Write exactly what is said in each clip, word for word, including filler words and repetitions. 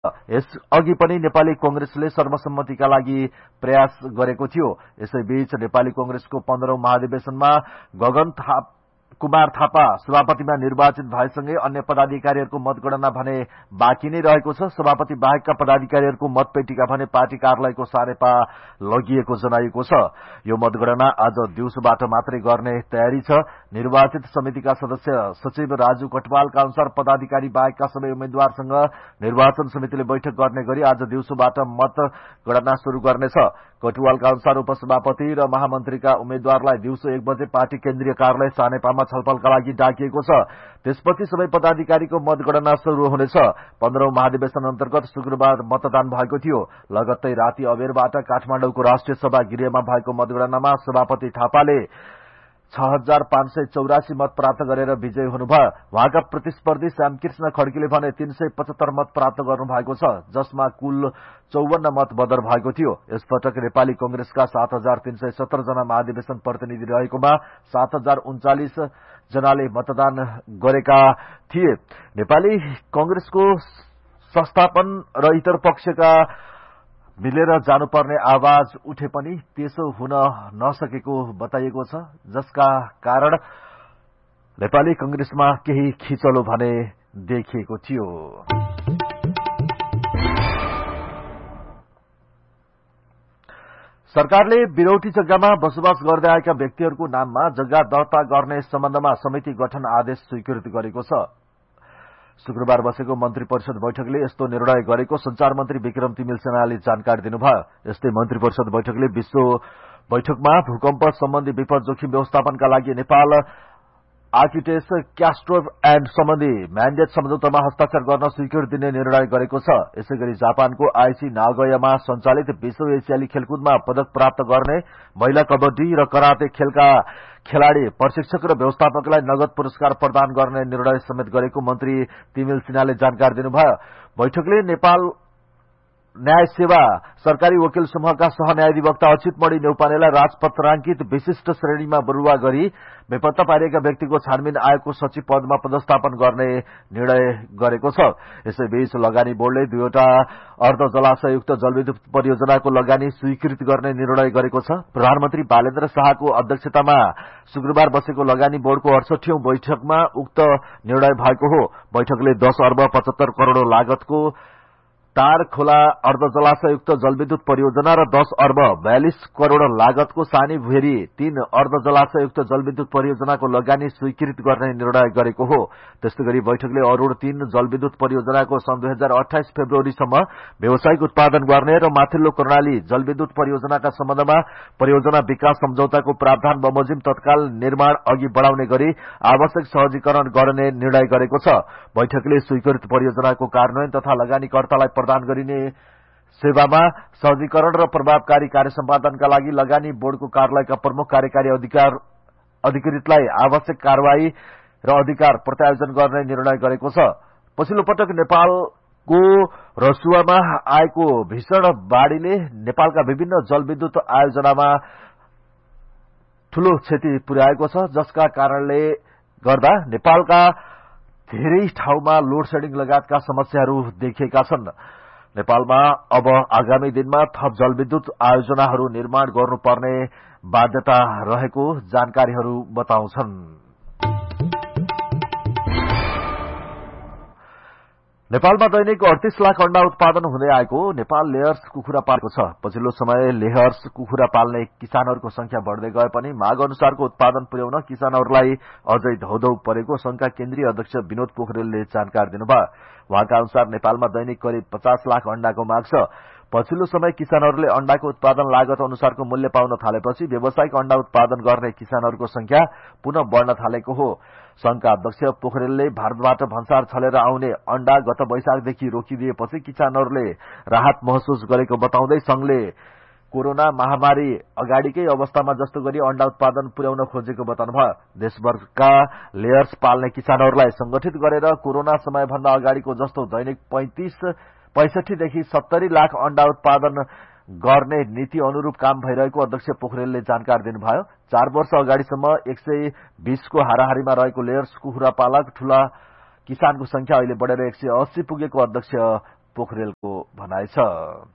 यस अघि पनि नेपाली कांग्रेसले सर्वसम्मतिका लागि प्रयास गरेको थियो। यसैबीच नेपाली कांग्रेसको पन्ध्रौं महाधिवेशनमा गगन थाप कुमार थापा सभापतिमा निर्वाचित भएसँगै अन्य पदाधिकारीहरूको मतगणना भने बाँकी नै रहेको छ। सभापति बाहेकका पदाधिकारीहरूको मतपेटिका भने पार्टी कार्यालयको सारेपा लगिएको जनाइएको छ। यो मतगणना आज दिउँसोबाट मात्रै गर्ने तयारी छ। निर्वाचित समितिका सदस्य सचिव राजु कटवालका अनुसार पदाधिकारी बाहेकका सबै उम्मेद्वारसँग निर्वाचन समितिले बैठक गर्ने गरी आज दिउँसोबाट मतगणना शुरू गर्नेछ। कटवालका अनुसार उपसभापति र महामन्त्रीका उम्मेद्वारलाई दिउँसो एक बजे पार्टी केन्द्रीय कार्यालय सानेपामा छलफलका लागि डाकिएको छ। त्यसपछि सबै पदाधिकारीको मतगणना शुरू हुनेछ। पन्ध्रौं महाधिवेशन अन्तर्गत शुक्रबार मतदान भएको थियो। लगत्तै राति अबेरबाट काठमाडौँको राष्ट्रिय सभा गृहमा भएको मतगणनामा सभापति थापाले छ हजार पाँच सय चौरासी मत प्राप्त गरेर विजयी हुनुभयो। उहाँका प्रतिस्पर्धी श्यामकृष्ण खड्कीले भने तीन सय पचहत्तर मत प्राप्त गर्नुभएको छ, जसमा कुल चौवन्न मत बदर भएको थियो। यसपटक नेपाली कांग्रेसका सात हजार तीन सय सत्तर जना महाधिवेशन प्रतिनिधि रहेकोमा सात हजार उन्चालिस जनाले मतदान गरेका थिए। नेपाली कांग्रेसको संस्थापन र इतर पक्षका मिलेर जानुपर्ने आवाज उठे पनि त्यसो हुन नसकेको बताइएको छ, जसका कारण नेपाली कांग्रेसमा केही खिचलो भने देखिएको थियो। सरकारले बिरौटी जग्गामा बसोबास गर्दै आएका व्यक्तिहरूको नाममा जग्गा दर्ता गर्ने सम्बन्धमा समिति गठन आदेश स्वीकृत गरेको छ। शुक्रबार बसेको मन्त्री परिषद बैठकले यस्तो निर्णय गरेको संचार मन्त्री विक्रम तिमिल सेनाले जानकारी दिनुभयो। यस्तै मन्त्री परिषद बैठकले विश्व बैठकमा भूकम्प सम्बन्धी विपद जोखिम व्यवस्थापनका लागि नेपाल आर्किटेक्ट्स क्यास्ट्रो एण्ड सम्बन्धी म्यान्डेट सम्झौतामा हस्ताक्षर गर्न स्वीकृति दिने निर्णय गरेको छ। यसैगरी जापानको आइसी नागोयामा सञ्चालित विश्व एसियाली खेलकुदमा पदक प्राप्त गर्ने महिला कबड्डी र कराते खेलका खेलाड़ी प्रशिक्षक र व्यवस्थापकलाई नगद पुरस्कार प्रदान गर्ने निर्णय समेत गरेको मन्त्री तिमिल सिन्हाले जानकारी दिनुभयो। बैठकले नेपाल न्याय सेवा सरकारी वकिल समूहका सहन्यायाधिवक्ता अच्युत मणि नेउपानेलाई राजपत्रांकित विशिष्ट श्रेणीमा बरुवा गरी बेपत्ता पारिएका व्यक्तिको छानबिन आयोगको सचिव पदमा पदस्थापन गर्ने निर्णय गरेको छ। यसैबीच लगानी बोर्डले दुईवटा अर्ध जलाशययुक्त जलविद्युत परियोजनाको लगानी स्वीकृत गर्ने निर्णय गरेको छ। प्रधानमन्त्री बालेन्द्र शाहको अध्यक्षतामा शुक्रबार बसेको लगानी बोर्डको अडसठीौं बैठकमा उक्त निर्णय भएको हो। बैठकले दस अर्ब पचहत्तर करोड़ लागतको तार खोला अर्ध जलाशययुक्त जलविद्युत परियोजना र दस अर्ब बयालिस करोड़ लागतको सानी भेरी तीन अर्ध जलाशययुक्त जलविद्युत परियोजनाको लगानी स्वीकृत गर्ने निर्णय गरेको हो। त्यस्तै गरी बैठकले अरूण तीन जलविद्युत परियोजनाको सन् दुई हजार अठाइस फेब्रुअरीसम्म व्यावसायिक उत्पादन गर्ने र माथिल्लो कर्णाली जलविद्युत परियोजनाका सम्बन्धमा परियोजना विकास सम्झौताको प्रावधान बमोजिम तत्काल निर्माण अघि बढ़ाउने गरी आवश्यक सहजीकरण गर्ने निर्णय गरेको छ। बैठकले स्वीकृत परियोजनाको कार्यान्वयन तथा लगानीकर्तालाई प्रदान गरिने सेवामा सहजीकरण र प्रभावकारी कार्य सम्पादनका लागि लगानी बोर्डको कार्यालयका प्रमुख कार्यकारी अधिकार अधिकृतलाई आवश्यक कार्यवाही र अधिकार प्रत्यायोजन गर्ने निर्णय गरेको छ। पछिल्लो पटक नेपालको रसुवामा आएको भीषण बाढ़ीले नेपालका विभिन्न जलविद्युत आयोजनामा ठूलो क्षति पुर्याएको छ, जसका कारणले गर्दा नेपालका धेरै ठाउँमा लोड शेडिङ लगायतका समस्याहरू देखिएका छन्। नेपालमा अब आगामी दिनमा थप जलविद्युत आयोजनाहरू निर्माण गर्नुपर्ने बाध्यता रहेको जानकारीहरू बताउँछन्। नेपालमा दैनिक अडतीस लाख अण्डा उत्पादन हुँदै आएको नेपाल लेयर्स कुखुरा पाल्को छ। पछिल्लो समय लेयर्स कुखुरा पाल्ने किसानहरूको संख्या बढ्दै गए पनि माग अनुसारको उत्पादन पुर्याउन किसानहरूलाई अझै धौधौ परेको संघका केन्द्रीय अध्यक्ष विनोद पोखरेलले जानकारी दिनुभयो। उहाँका अनुसार नेपालमा दैनिक करिब पचास लाख अण्डाको माग छ। पछिल्लो समय किसानहरूले अण्डाको उत्पादन लागत अनुसारको मूल्य पाउन थालेपछि व्यावसायिक अण्डा उत्पादन गर्ने किसानहरूको संख्या पुनः बढ़न थालेको हो। संघका अध्यक्ष पोखरेलले भारतबाट भन्सार छलेर आउने अण्डा गत वैशाखदेखि रोकिदिएपछि किसानहरूले राहत महसुस गरेको बताउँदै संघले कोरोना महामारी अगाडिकै अवस्थामा जस्तो गरी अण्डा उत्पादन पुर्याउन खोजेको बताउनुभयो। देशभरका लेयर्स पाल्ने किसानहरूलाई संगठित गरेर कोरोना समयभन्दा अगाडिको जस्तो दैनिक पैंतीस पैंसठीदेखि सत्तरी लाख अण्डा उत्पादन गर्ने नीति अनुरूप काम भइरहेको अध्यक्ष पोखरेलले जानकारी दिनुभयो। चार वर्ष अगाडिसम्म एक सय बीसको हाराहारीमा रहेको लेयर्स कुखुरा पालक ठूला किसानको संख्या अहिले बढ़ेर एक सय अस्सी पुगेको अध्यक्ष पोखरेलको भनाइ छ।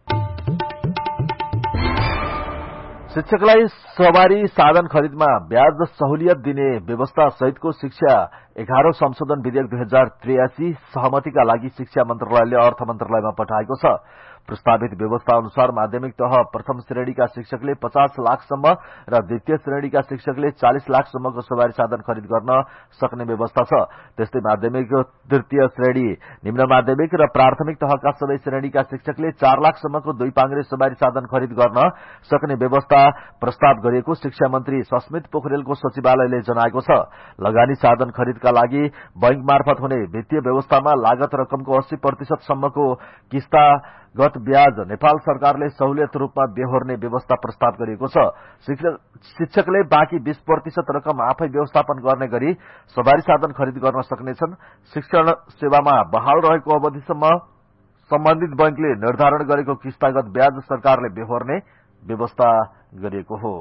शिक्षकलाई सवारी साधन खरिदमा ब्याज सहुलियत दिने व्यवस्था सहितको शिक्षा एघारौं संशोधन विधेयक दुई हजार त्रियासी सहमतिका लागि शिक्षा मन्त्रालयले अर्थ मन्त्रालयमा पठाएको छ। प्रस्तावित व्यवस्था अनुसार माध्यमिक तह प्रथम श्रेणीका शिक्षकले पचास लाखसम्म र द्वितीय श्रेणीका शिक्षकले चालिस लाखसम्मको सवारी साधन खरिद गर्न सक्ने व्यवस्था छ। त्यस्तै माध्यमिक, तृतीय श्रेणी, निम्न माध्यमिक र प्राथमिक तहका सबै श्रेणीका शिक्षकले चार लाखसम्मको दुई पाङ्ग्रे सवारी साधन खरिद गर्न सक्ने व्यवस्था प्रस्ताव गरिएको शिक्षा मन्त्री सस्मित पोखरेलको सचिवालयले जनाएको छ। लगानी साधन खरिदका लागि बैंक मार्फत हुने वित्तीय व्यवस्थामा लागत रकमको अस्सी प्रतिशत सम्मको किस्तागत ब्याज नेपाल सरकारले सहुलियत रूपमा बेहोर्ने व्यवस्था प्रस्ताव गरिएको छ। शिक्षकले बाँकी बीस प्रतिशत रकम आफै व्यवस्थापन गर्ने गरी सवारी साधन खरिद गर्न सक्नेछन्। शिक्षण सेवामा बहाल रहेको अवधिसम्म सम्बन्धित बैंकले निर्धारण गरेको किस्तागत ब्याज सरकारले बेहोर्ने व्यवस्था गरिएको हो।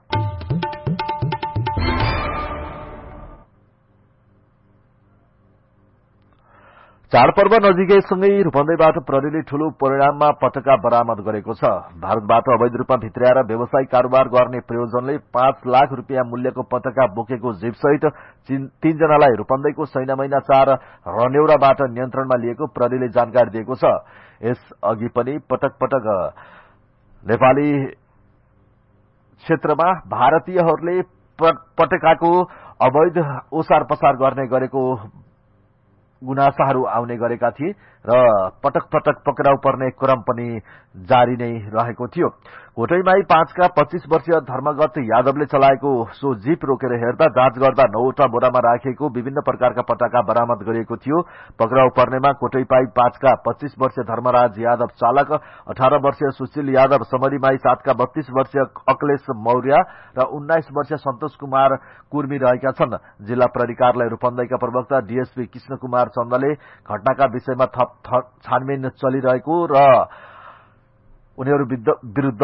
चाडपर्व नजिकैसँगै रूपन्देहीबाट प्रहरीले ठूलो परिणाममा पटका बरामद गरेको छ। भारतबाट अवैध रूपमा भित्र्याएर व्यावसायिक कारोबार गर्ने प्रयोजनले पाँच लाख रूपियाँ मूल्यको पटका बोकेको जीपसहित तीनजनालाई रूपन्देहीको सैनामैना चार रनेौराबाट नियन्त्रणमा लिएको प्रहरीले जानकारी दिएको छ। यस अघि पनि पटक पटक नेपाली क्षेत्रमा भारतीयहरूले पटकाको अवैध ओसार पसार गर्ने गरेको गुनासाहरू आउने गरेका थिए र पटक पटक पक्राउ पर्ने क्रम पनि जारी नै रहेको थियो। कोटैमाई पाँचका पच्चीस वर्षीय धर्मगत यादवले चलाएको सो जीप रोकेर हेर्दा जाँच गर्दा नौवटा बोरामा राखिएको विभिन्न प्रकारका पटाका बरामद गरिएको थियो। पक्राउ पर्नेमा कोटैमाई पाँचका पच्चीस वर्षीय धर्मराज यादव चालक, अठारह वर्षीय सुशील यादव, समरीमाई सातका बत्तीस वर्षीय अखिलेश मौर्य र उन्नाइस वर्षीय सन्तोष कुमार कुर्मी रहेका छन्। जिल्ला प्रहरी कार्यालय रूपन्देहीका प्रवक्ता डीएसपी कृष्ण कुमार चन्दले घटनाका विषयमा थप छानबिन चलिरहेको र उनीहरू विरूद्ध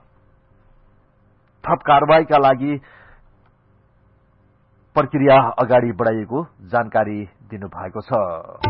थप कारवाहीका लागि प्रक्रिया अगाडि बढाइएको जानकारी दिनुभएको छ।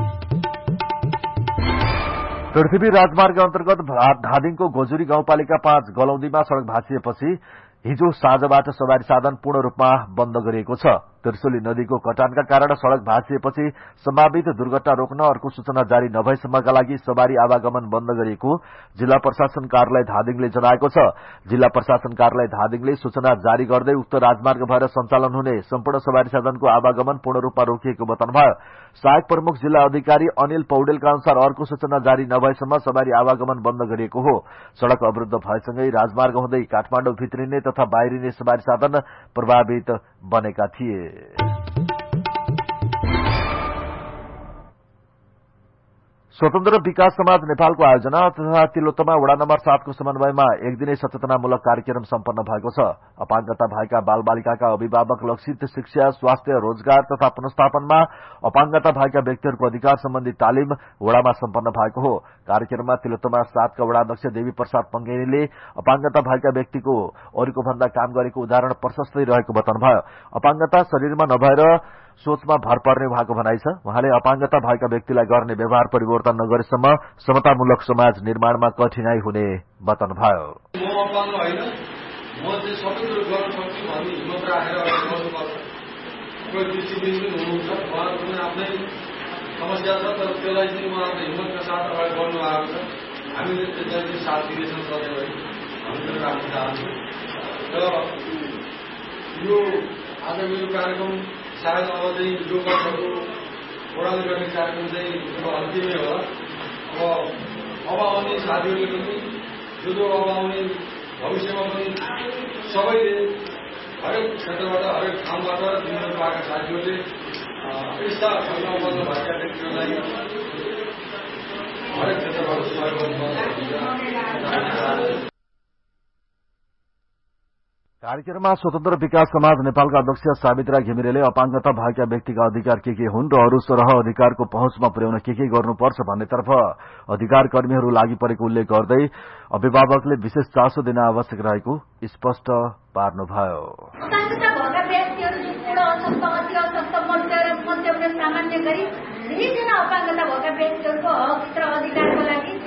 पृथ्वी राजमार्ग अन्तर्गत धादिङको गोजुरी गाउँपालिका पाँच गलौदीमा सड़क भाँचिएपछि हिजो साँझबाट सवारी साधन पूर्ण रूपमा बन्द गरिएको छ। त्रिशुली नदीको कटानका कारण सड़क भाँचिएपछि सम्भावित दुर्घटना रोक्न अर्को सूचना जारी नभएसम्मका लागि सवारी आवागमन बन्द गरिएको जिल्ला प्रशासन कार्यालय धादिङले जनाएको छ। जिल्ला प्रशासन कार्यालय धादिङले सूचना जारी गर्दै उक्त राजमार्ग भएर सञ्चालन हुने सम्पूर्ण सवारी साधनको आवागमन पूर्ण रूपमा रोकिएको बताउनुभयो। सहायक प्रमुख जिल्ला अधिकारी अनिल पौडेलका अनुसार अर्को सूचना जारी नभएसम्म सवारी आवागमन बन्द गरिएको हो। सड़क अवरुद्ध भएसँगै राजमार्ग हुँदै काठमाडौँ भित्रिने तथा बाहिरिने सवारी साधन प्रभावित बनेका थिए। स्वतन्त्र विकास समाज नेपालको आयोजना तथा तिलोत्तमा वडा नम्बर सातको समन्वयमा एक दिने सचेतनामूलक कार्यक्रम सम्पन्न भएको छ। अपाङ्गता भएका बालबालिकाका अभिभावक लक्षित शिक्षा, स्वास्थ्य, रोजगार तथा पुनर्स्थापनमा अपाङ्गता भएका व्यक्तिहरूको अधिकार सम्बन्धी तालिम वडामा सम्पन्न भएको हो। कार्यक्रममा तिलोत्तमा सातका वडा अध्यक्ष देवी प्रसाद पंगेनीले अपाङ्गता भएका व्यक्तिको अरूको भन्दा काम गरेको उदाहरण प्रशस्तै रहेको बताउनुभयो। अपाङ्गता शरीरमा नभएर सोचमा भर पर्ने उहाँको भनाइ छ। उहाँले अपाङ्गता भएका व्यक्तिलाई गर्ने व्यवहार परिवर्तन नगरेसम्म समतामूलक समाज निर्माणमा कठिनाई हुने बताउनुभयो। समस्या छ तर त्यसलाई चाहिँ उहाँहरूले हिम्मतका साथ अगाडि बढ्नु आएको छ। हामीले त्यसलाई साथ दिनेछौँ सधैँ हामी राख्न चाहन्छौँ। र यो आज मेरो कार्यक्रम सायद अब चाहिँ जो वर्षको ओडाले गर्ने कार्यक्रम चाहिँ अन्तिमै होला। अब अब आउने साथीहरूले पनि जो जो अब आउने भविष्यमा पनि सबैले हरेक क्षेत्रबाट हरेक ठाउँबाट दिनु पाएका साथीहरूले यस्ता उपलब्ध भएका व्यक्तिहरूलाई हरेक क्षेत्रबाट सहयोग गर्नुपर्छ। कार्यक्रममा स्वतन्त्र विकास समाज नेपालका अध्यक्ष सावित्रा घिमिरेले अपाङ्गता भएका व्यक्तिका अधिकार के के हुन् र अरू सरह अधिकारको पहुँचमा पुर्याउन के के गर्नुपर्छ भन्नेतर्फ अधिकार कर्मीहरू लागि परेको उल्लेख गर्दै अभिभावकले विशेष चासो दिन आवश्यक रहेको स्पष्ट पार्नुभयो। सामान्य गरी धेरैजना अपाङ्गता भएका व्यक्तिहरूको हक र अधिकारको लागि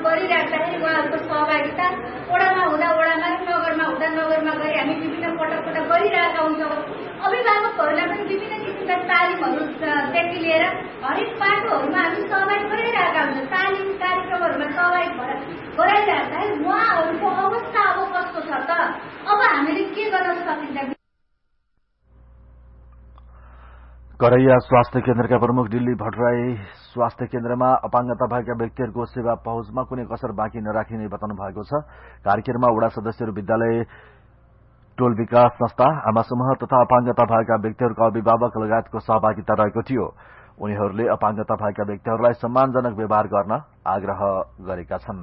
गरिराख्दाखेरि उहाँहरूको सहभागिता वडामा हुँदा वडामा, नगरमा हुँदा नगरमा गरी हामी विभिन्न पटक पटक गरिरहेका हुन्छौँ। अभिभावकहरूलाई पनि विभिन्न किसिमका तालिमहरूदेखि लिएर हरेक पाटोहरूमा हामी सहभागी गराइरहेका हुन्छौँ। तालिम कार्यक्रमहरूमा सहभागी भएर गराइराख्दाखेरि उहाँहरूको अवस्था अब कस्तो छ त, अब हामीले के गर्न सकिन्छ? करैया स्वास्थ्य केन्द्रका प्रमुख दिल्ली भट्टराई स्वास्थ्य केन्द्रमा अपाङ्गता भएका व्यक्तिहरूको सेवा पहुँचमा कुनै कसर बाँकी नराखिने बताउनु भएको छ। कार्यक्रममा वडा सदस्यहरू, विद्यालय, टोल विकास संस्था, आमा समूह तथा अपाङ्गता भएका व्यक्तिहरूका अभिभावक लगायतको सहभागिता रहेको थियो। उनीहरूले अपाङ्गता भएका व्यक्तिहरूलाई सम्मानजनक व्यवहार गर्न आग्रह गरेका छन्।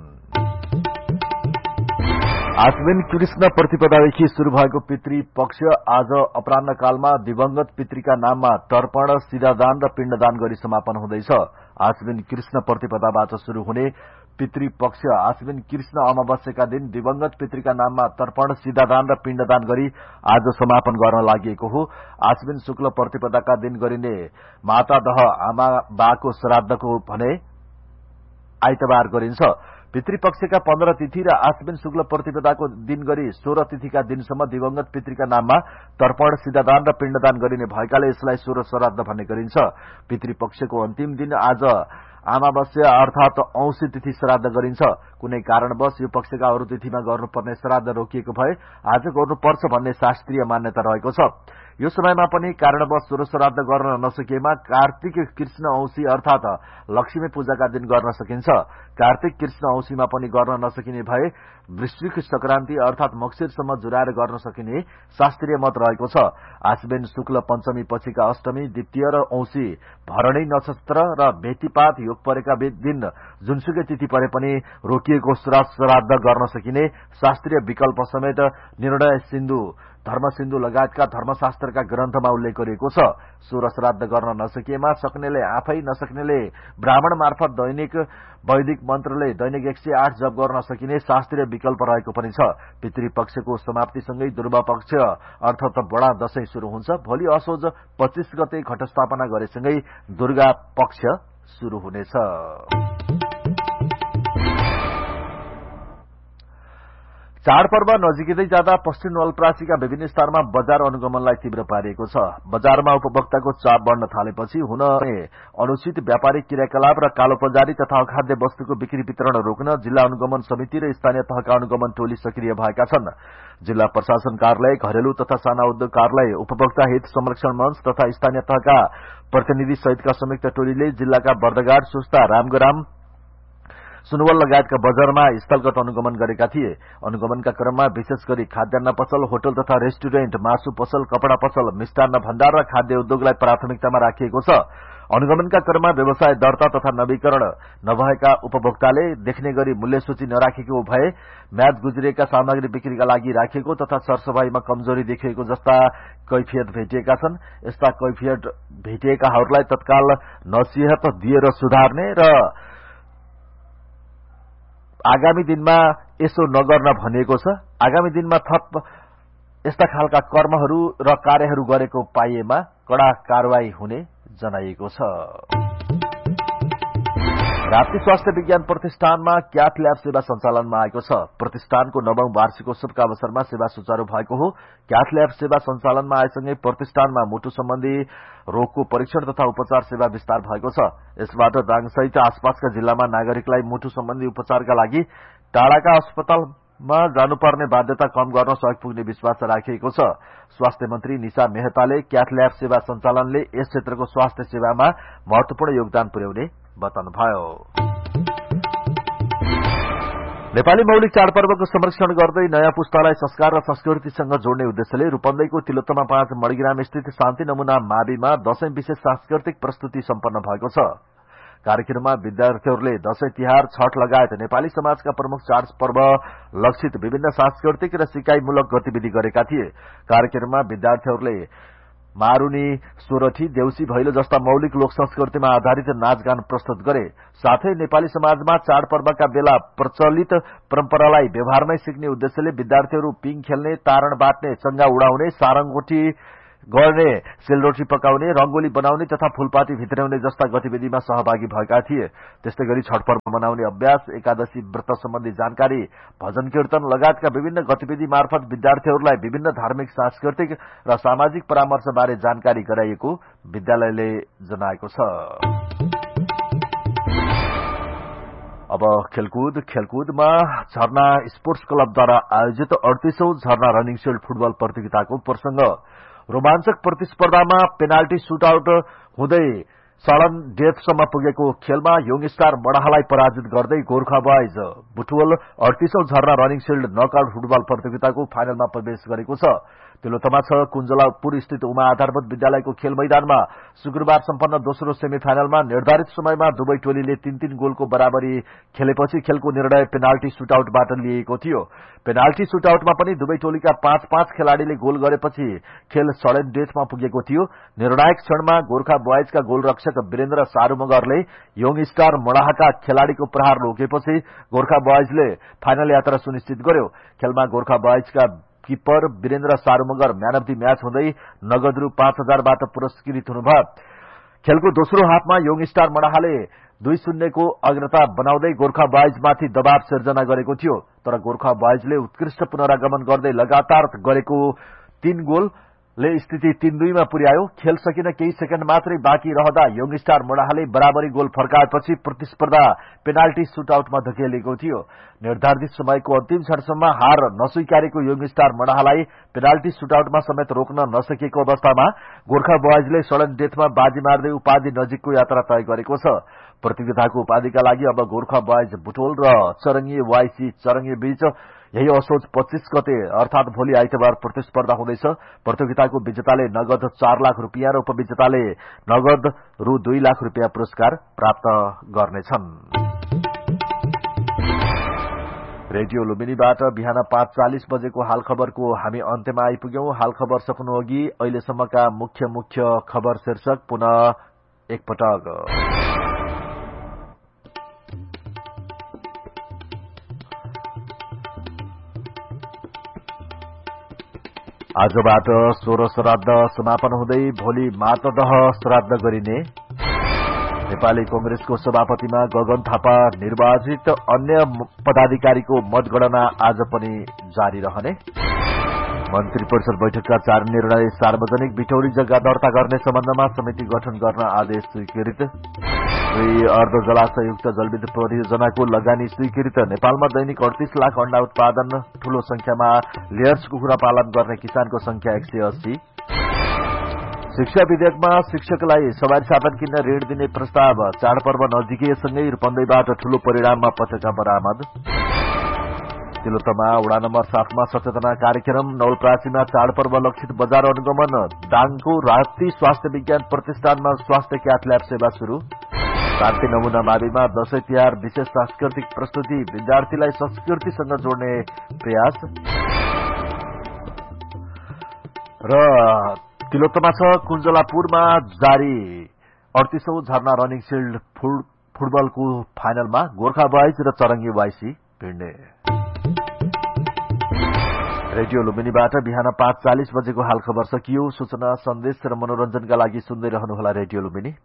आश्विन कृष्ण प्रतिपदादेखि शुरू भएको पितृ पक्ष आज अपराह्नकालमा दिवंगत पितृका नाममा तर्पण, सिधादान र पिण्डदान गरी समापन हुँदैछ। आश्विन कृष्ण प्रतिपदाबाट शुरू हुने पितृ पक्ष आश्विन कृष्ण अमावस्याका दिन दिवंगत पितृका नाममा तर्पण, सिधादान र पिण्डदान गरी आज समापन गर्न लागि हो। आश्विन शुक्ल प्रतिपदाका दिन गरिने माता दह आमा बाको श्राद्धको भने आइतबार गरिन्छ। पितृपक्षका पन्ध्र तिथि र आश्विन शुक्ल प्रतिपदाको दिन गरी सोह्र तिथिका दिनसम्म दिवंगत पितृका नाममा तर्पण, सिधादान र पिण्डदान गरिने भएकाले यसलाई सोह्र श्राद्ध भन्ने गरिन्छ। पितृपक्षको अन्तिम दिन आज अमावस्या अर्थात औंसी तिथि श्राद्ध गरिन्छ। कुनै कारणवश यो पक्षका अरू तिथिमा गर्नुपर्ने श्राद्ध रोकिएको भए आज गर्नुपर्छ भन्ने शास्त्रीय मान्यता रहेको छ। यो समयमा पनि कारणवश सोह्र श्राद्ध गर्न नसकिएमा कार्तिक कृष्ण औंसी अर्थात लक्ष्मी पूजाका दिन गर्न सकिन्छ। कार्तिक कृष्ण औंसीमा पनि गर्न नसकिने भए वृश्चिक संक्रान्ति अर्थात मक्सिरसम्म जुराएर गर्न सकिने शास्त्रीय मत रहेको छ। आश्विन शुक्ल पञ्चमी पछिका अष्टमी, द्वितीय र औंसी भरणी नक्षत्र र भेटीपात योग परेका दिन जुनसुकै तिथि परे पनि रोकिएको श्राद्ध गर्न सकिने शास्त्रीय विकल्प समेत निर्णय सिन्धु, धर्म सिन्धु लगायतका धर्मशास्त्रका ग्रन्थमा उल्लेख गरिएको छ। सोह्र श्राद्ध गर्न नसकिएमा सक्नेले आफै, नसक्नेले ब्राह्मण मार्फत दैनिक वैदिक मन्त्रले दैनिक एक सय आठ जप गर्न सकिने शास्त्रीय विकल्प रहेको पनि छ। पितृपक्षको समाप्तिसँगै दुर्वा पक्ष अर्थात बडा दशैं शुरू हुन्छ। भोलि असोज पच्चीस गते घटस्थापना गरेसँगै दुर्गा पक्ष शुरू हुनेछ। चाडपर्व नजिकै जाँदा पश्चिम नवलपरासीका विभिन्न स्थानमा बजार अनुगमनलाई तीव्र पारिएको छ। बजारमा उपभोक्ताको चाप बढ़न थालेपछि हुन अनुचित व्यापारिक क्रियाकलाप र कालोबजारी तथा अखाद्य वस्तुको बिक्री वितरण रोक्न जिल्ला अनुगमन समिति र स्थानीय तहका अनुगमन टोली सक्रिय भएका छन्। जिल्ला प्रशासन कार्यालय, घरेलु तथा साना उद्योग कार्यालय, उपभोक्ता हित संरक्षण मंच तथा स्थानीय तहका प्रतिनिधि सहितका संयुक्त टोलीले जिल्लाका बर्दगाड, सुस्ता, रामग्राम, सुनवल लगायतका बजारमा स्थलगत अनुगमन गरेका थिए। अनुगमनका क्रममा विशेष गरी खाद्यान्न पसल, होटल तथा रेस्टुरेन्ट, मासु पसल, कपड़ा पसल, मिष्टान्न भण्डार र खाद्य उद्योगलाई प्राथमिकतामा राखिएको छ। अनुगमनका क्रममा व्यवसाय दर्ता तथा नवीकरण नभएका उपभोक्ताले देख्ने गरी मूल्य सूची नराखेको भए, म्याद गुज्रिएका सामग्री बिक्रीका लागि राखिएको तथा सरसफाईमा कमजोरी देखिएको जस्ता कैफियत भेटिएका छन्। यस्ता कैफियत भेटिएकाहरूलाई तत्काल नसिहत दिएर सुधार्ने र आगामी दिनमा यसो नगर्न भनिएको छ। आगामी दिनमा थप यस्ता खालका कर्महरू र कार्यहरू गरेको पाइएमा कड़ा कारवाही हुने जनाइएको छ। राप्ती स्वास्थ्य विज्ञान प्रतिष्ठानमा क्याथ ल्याब सेवा सञ्चालनमा आएको छ। प्रतिष्ठानको नवौं वार्षिकोत्सवका अवसरमा सेवा सुचारू भएको हो। क्याथ ल्याब सेवा सञ्चालनमा आएसँगै प्रतिष्ठानमा मुटु सम्बन्धी रोगको परीक्षण तथा उपचार सेवा विस्तार भएको छ। यसबाट दाङसहित आसपासका जिल्लामा नागरिकलाई मुटु सम्बन्धी उपचारका लागि टाढाका अस्पतालमा जानुपर्ने बाध्यता कम गर्न सहयोग पुग्ने विश्वास राखिएको छ। स्वास्थ्य मन्त्री निशा मेहताले क्याथ ल्याब सेवा सञ्चालनले यस क्षेत्रको स्वास्थ्य सेवामा महत्वपूर्ण योगदान पुर्याउने बताउनुभयो। नेपाली मौलिक चाडपर्वको संरक्षण गर्दै नयाँ पुस्तालाई संस्कार र संस्कृतिसँग जोड्ने उद्देश्यले रूपन्देहीको तिलोत्तमा पाँच मणिग्राम स्थित शान्ति नमूना माविमा दशैं विशेष सांस्कृतिक प्रस्तुति सम्पन्न भएको छ। कार्यक्रममा विद्यार्थीहरूले दशैं तिहार, छठ लगायत नेपाली समाजका प्रमुख चाडपर्व लक्षित विभिन्न सांस्कृतिक र सिकाइमूलक गतिविधि गरेका थिए। कार्यक्रममा विद्यार्थीहरूले मारुनी, सोरठी, देउसी, भैलो जस्ता मौलिक लोक संस्कृतिमा आधारित नाचगान प्रस्तुत गरे। साथै नेपाली समाजमा चाडपर्वका बेला प्रचलित परम्परालाई व्यवहारमै सिक्ने उद्देश्यले विद्यार्थीहरू पिङ खेल्ने, तारण बाट्ने, चंगा उडाउने, सारङगोठी गर्ने, सेलरोटी पकाउने, रंगोली बनाउने तथा फूलपाती भित्राउने जस्ता गतिविधिमा सहभागी भएका थिए। त्यस्तै गरी छठ पर्व मनाउने अभ्यास, एकादशी व्रत सम्बन्धी जानकारी, भजन कीर्तन लगायतका विभिन्न गतिविधि मार्फत विद्यार्थीहरूलाई विभिन्न धार्मिक, सांस्कृतिक र सामाजिक परामर्शबारे जानकारी गराइएको विद्यालयले जनाएको छ। अब खेलकुद खेलकुदमा झरना स्पोर्ट्स क्लबद्वारा आयोजित अडतीसौं झरना रनिङ शिल्ड फुटबल प्रतियोगिताको प्रसंग रोमाञ्चक प्रतिस्पर्धामा पेनाल्टी सुटआउट हुँदै सडन डेथसम्म पुगेको खेलमा योङ स्टार मडाहालाई पराजित गर्दै गोर्खा बॉयज बुटवल अडतीसौं झरना रनिङ शिल्ड नकआउट फुटबल प्रतियोगिताको फाइनलमा प्रवेश गरेको छ। तिलोत्तमा छ कुञ्जलापुर स्थित उमा आधारभूत विद्यालयको खेल मैदानमा शुक्रबार सम्पन्न दोस्रो सेमी फाइनलमा निर्धारित समयमा दुवै टोलीले तीन तीन गोलको बराबरी खेलेपछि खेलको निर्णय पेनाल्टी सुटआउटबाट लिएको थियो। पेनाल्टी सुटआउटमा पनि दुवै टोलीका पाँच पाँच खेलाड़ीले गोल गरेपछि खेल सडन डेथमा पुगेको थियो। निर्णायक क्षणमा गोर्खा बॉयजका गोलरक्षक वीरेन्द्र सारुमगरले योङ स्टार मडाहाका खेलाड़ीको प्रहार रोकेपछि गोर्खा बॉयजले फाइनल यात्रा सुनिश्चित गर्यो। खेलमा गोर्खा बॉयजका किपर Birendra सारुमगर man of the match हुँदै नगद रु पाँच हजारबाट पुरस्कृत हुनुभयो। खेलको दोस्रो हाफमा योङ स्टार मडाहाले दुई शून्यको अग्रता बनाउँदै गोर्खा बॉयजमाथि दबाव सिर्जना गरेको थियो, तर गोर्खा बॉयजले उत्कृष्ट पुनरागमन गर्दै लगातार गरेको तीन गोलले स्थिति तीन दुईमा पुर्यायो। खेल सकिन केही सेकेन्ड मात्रै बाँकी रहँदा योङ स्टार मडाहाले बराबरी गोल फर्काएपछि प्रतिस्पर्धा पेनाल्टी सुटआउटमा धकेलिएको थियो। निर्धारित समयको अन्तिम क्षणसम्म हार नस्वीकारेको योङ स्टार मडाहालाई पेनाल्टी सुटआउटमा समेत रोक्न नसकेको अवस्थामा गोर्खा बॉयजले सडन डेथमा बाजी मार्दै उपाधि नजिकको यात्रा तय गरेको छ। प्रतियोगिताको उपाधिका लागि अब गोर्खा बॉयज बुटोल र चरङ्गी वाइसी चरङ्गी बीच यही असोज पच्चीस गते अर्थात भोलि आइतबार प्रतिस्पर्धा हुँदैछ। प्रतियोगिताको विजेताले नगद चार लाख रुपियाँ र उपविजेताले नगद रु दुई लाख रुपियाँ पुरस्कार प्राप्त गर्नेछन्। रेडियो लुम्बिनीबाट बिहान पाँच चालिस बजेको हाल खबरको हामी अन्त्यमा आइपुग्यौं। हाल खबर सकिनु अघि अहिलेसम्मका मुख्य मुख्य खबर शीर्षक पुनः एकपटक। आजबाट सोह्र श्राद्ध समापन हुँदै भोलि मातदह श्राद्ध गरिने। नेपाली कंग्रेसको सभापतिमा गगन थापा निर्वाचित, अन्य पदाधिकारीको मतगणना आज पनि जारी रहने। मन्त्री परिषद बैठकका चार निर्णय सार्वजनिक बिटौरी जग्गा दर्ता गर्ने सम्बन्धमा समिति गठन गर्न आदेश स्वीकृत। दुई अर्ध जलाशयुक्त जलविद्युत परियोजनाको लगानी स्वीकृत। नेपालमा दैनिक अडतीस लाख अण्डा उत्पादन, ठूलो संख्यामा लेयर्स कुखुरा पालन गर्ने किसानको संख्या एक सय अस्सी। शिक्षा विधेयकमा शिक्षकलाई सवारी साधन किन्न ऋण दिने प्रस्ताव, चाडपर्व नजिकैसँगै रूपन्देहीबाट ठूलो परिणाममा पटेका बरामद। तिलोत्तमा वडा नम्बर सातमा सचेतना कार्यक्रम, नवलपरासीमा चाडपर्व लक्षित बजार अनुगमन, दाङको राप्ती स्वास्थ्य विज्ञान प्रतिष्ठानमा स्वास्थ्य क्याथ ल्याब सेवा शुरू। शान्ति नमूना माविमा दशैं तिहार विशेष सांस्कृतिक प्रस्तुति, विद्यार्थीलाई संस्कृतिसँग जोड्ने प्रयास। र तिलोत्तमा छ कुञ्जलापुरमा जारी अडतीसौं झरना रनिङ शिल्ड फुटबलको फाइनलमा गोर्खा बॉयज र चरङ्गी वाइसी भिड्ने। रेडियो लुम्बिनीबाट बिहान पाँच चालिस बजेको हाल खबर सकियो। सूचना, सन्देश र मनोरञ्जनका लागि सुन्दै रहनुहोला रेडियो लुम्बिनी।